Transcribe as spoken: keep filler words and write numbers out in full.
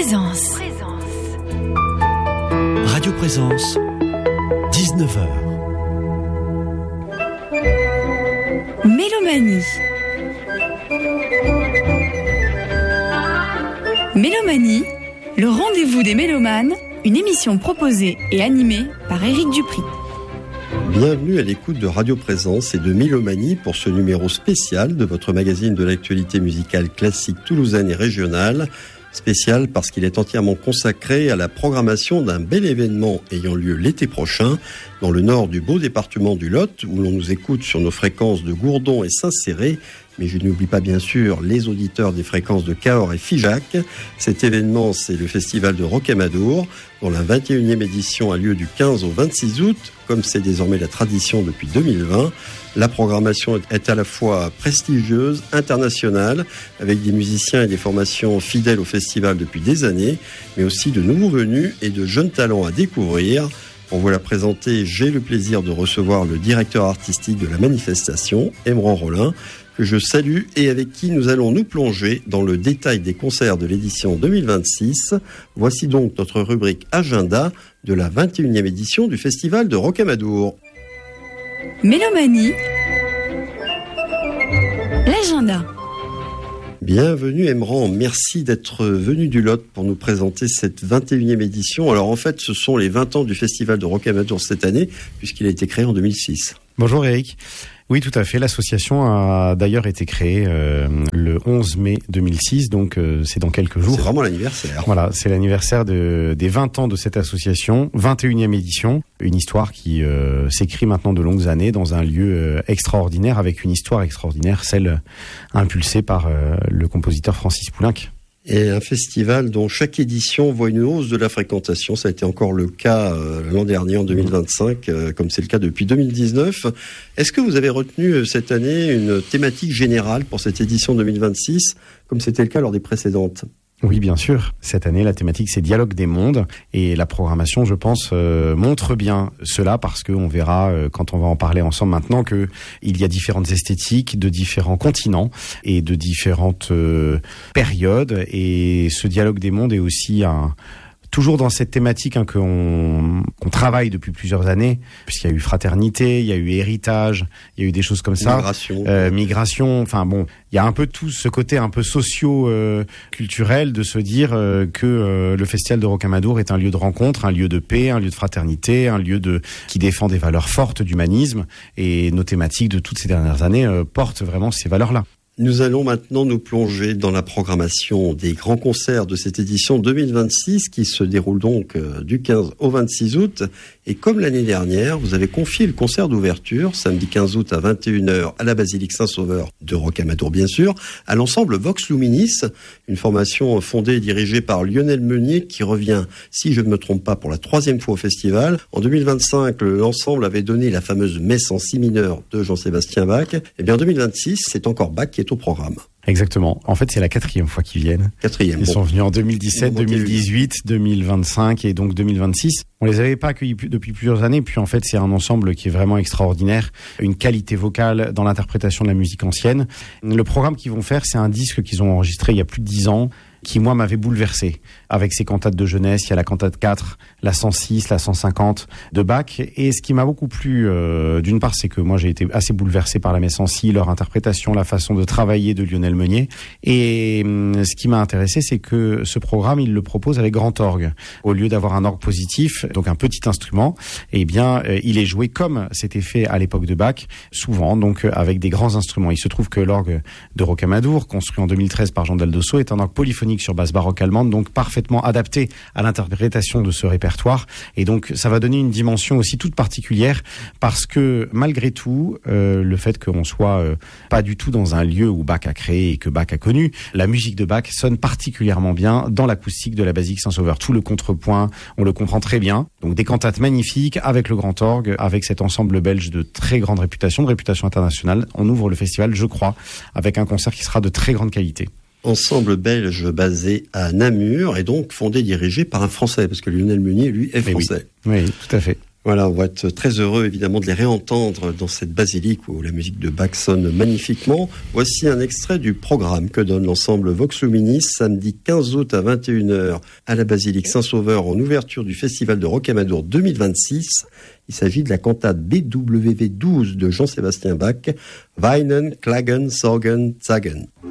Présence. Radio Présence, dix-neuf heures. Mélomanie. Mélomanie, le rendez-vous des mélomanes, une émission proposée et animée par Éric Dupri. Bienvenue à l'écoute de Radio Présence et de Mélomanie pour ce numéro spécial de votre magazine de l'actualité musicale classique toulousaine et régionale. Spécial parce qu'il est entièrement consacré à la programmation d'un bel événement ayant lieu l'été prochain dans le nord du beau département du Lot, où l'on nous écoute sur nos fréquences de Gourdon et Saint-Céré. Mais je n'oublie pas bien sûr les auditeurs des fréquences de Cahors et Figeac. Cet événement, c'est le festival de Rocamadour, dont la vingt et unième édition a lieu du quinze au vingt-six août, comme c'est désormais la tradition depuis deux mille vingt. La programmation est à la fois prestigieuse, internationale, avec des musiciens et des formations fidèles au festival depuis des années, mais aussi de nouveaux venus et de jeunes talents à découvrir. Pour vous la présenter, j'ai le plaisir de recevoir le directeur artistique de la manifestation, Emran Rollin, que je salue et avec qui nous allons nous plonger dans le détail des concerts de l'édition deux mille vingt-six. Voici donc notre rubrique Agenda de la vingt et unième édition du Festival de Rocamadour. Mélomanie, l'agenda. Bienvenue Emran, merci d'être venu du Lot pour nous présenter cette vingt et unième édition. Alors en fait, ce sont les vingt ans du Festival de Rocamadour cette année, puisqu'il a été créé en deux mille six. Bonjour Eric. Oui, tout à fait. L'association a d'ailleurs été créée euh, le onze mai deux mille six, donc euh, c'est dans quelques jours. C'est vraiment l'anniversaire. Voilà, c'est l'anniversaire de, des vingt ans de cette association, vingt et unième édition. Une histoire qui euh, s'écrit maintenant de longues années dans un lieu euh, extraordinaire, avec une histoire extraordinaire, celle impulsée par euh, le compositeur Francis Poulenc. Et un festival dont chaque édition voit une hausse de la fréquentation. Ça a été encore le cas euh, l'an dernier, en deux mille vingt-cinq, euh, comme c'est le cas depuis deux mille dix-neuf. Est-ce que vous avez retenu euh, cette année une thématique générale pour cette édition deux mille vingt-six, comme c'était le cas lors des précédentes ? Oui, bien sûr. Cette année, la thématique, c'est Dialogue des mondes. Et la programmation, je pense, euh, montre bien cela parce qu'on verra, euh, quand on va en parler ensemble maintenant, que il y a différentes esthétiques de différents continents et de différentes euh, périodes. Et ce Dialogue des mondes est aussi un... toujours dans cette thématique hein, qu'on, qu'on travaille depuis plusieurs années, puisqu'il y a eu fraternité, il y a eu héritage, il y a eu des choses comme ça. Migration. Euh, migration, enfin bon, il y a un peu tout ce côté un peu socio-culturel euh, de se dire euh, que euh, le Festival de Rocamadour est un lieu de rencontre, un lieu de paix, un lieu de fraternité, un lieu de qui défend des valeurs fortes d'humanisme. Et nos thématiques de toutes ces dernières années euh, portent vraiment ces valeurs-là. Nous allons maintenant nous plonger dans la programmation des grands concerts de cette édition deux mille vingt-six qui se déroule donc du quinze au vingt-six août. Et comme l'année dernière, vous avez confié le concert d'ouverture, samedi quinze août à vingt et une heures à la basilique Saint-Sauveur de Rocamadour bien sûr, à l'ensemble Vox Luminis, une formation fondée et dirigée par Lionel Meunier qui revient, si je ne me trompe pas, pour la troisième fois au festival. En deux mille vingt-cinq, l'ensemble avait donné la fameuse messe en si mineur de Jean-Sébastien Bach. Et bien en deux mille vingt-six, c'est encore Bach qui est au programme. Exactement. En fait, c'est la quatrième fois qu'ils viennent. Quatrième. Ils bon. sont venus en deux mille dix-sept, deux mille dix-huit, deux mille vingt-cinq et donc deux mille vingt-six. On les avait pas accueillis depuis plusieurs années. Puis en fait, c'est un ensemble qui est vraiment extraordinaire. Une qualité vocale dans l'interprétation de la musique ancienne. Le programme qu'ils vont faire, c'est un disque qu'ils ont enregistré il y a plus de dix ans, qui moi m'avait bouleversé. Avec ses cantates de jeunesse, il y a la cantate quatre, la cent six, la cent cinquante de Bach. Et ce qui m'a beaucoup plu, euh, d'une part, c'est que moi j'ai été assez bouleversé par la messe en si, leur interprétation, la façon de travailler de Lionel Meunier. Et euh, ce qui m'a intéressé, c'est que ce programme, il le propose avec grand orgue. Au lieu d'avoir un orgue positif, donc un petit instrument, eh bien, euh, il est joué comme c'était fait à l'époque de Bach, souvent, donc euh, avec des grands instruments. Il se trouve que l'orgue de Rocamadour, construit en deux mille treize par Jean Daldosso, est un orgue polyphonique sur base baroque allemande, donc parfaitement adapté à l'interprétation de ce répertoire. Et donc, ça va donner une dimension aussi toute particulière parce que, malgré tout, euh, le fait qu'on soit euh, pas du tout dans un lieu où Bach a créé et que Bach a connu, la musique de Bach sonne particulièrement bien dans l'acoustique de la basilique Saint-Sauveur. Tout le contrepoint, on le comprend très bien. Donc, des cantates magnifiques avec le grand orgue, avec cet ensemble belge de très grande réputation, de réputation internationale. On ouvre le festival, je crois, avec un concert qui sera de très grande qualité. Ensemble belge basé à Namur et donc fondé, dirigé par un Français, parce que Lionel Meunier, lui, est français. Oui, oui, tout à fait. Voilà, on va être très heureux évidemment de les réentendre dans cette basilique où la musique de Bach sonne magnifiquement. Voici un extrait du programme que donne l'ensemble Vox Luminis samedi quinze août à vingt et une heures à la basilique Saint-Sauveur en ouverture du festival de Rocamadour deux mille vingt-six. Il s'agit de la cantate B W V douze de Jean-Sébastien Bach, Weinen, Klagen, Sorgen, Zagen.